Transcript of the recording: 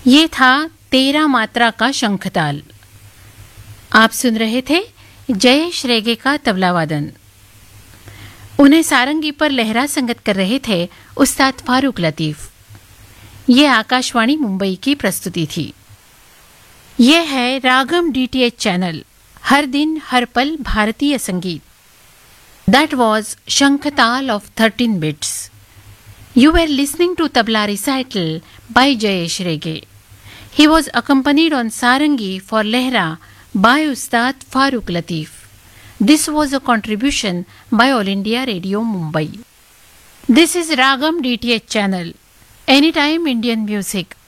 ये था 13 मात्रा का शंखताल। आप सुन रहे थे जयेश रेगे का तबला वादन। उन्हें सारंगी पर लहरा संगत कर रहे थे उस्ताद फारूक लतीफ। ये आकाशवाणी मुंबई की प्रस्तुति थी। ये है रागम डीटीएच चैनल, हर दिन हर पल भारतीय संगीत। That was Shankhatal of 13 bits. You were listening to tabla recital by Jayesh Rege. He was accompanied on sarangi for lehra by Ustad Farooq Latif. This was a contribution by All India Radio Mumbai. This is Ragam DTH channel, Anytime Indian Music.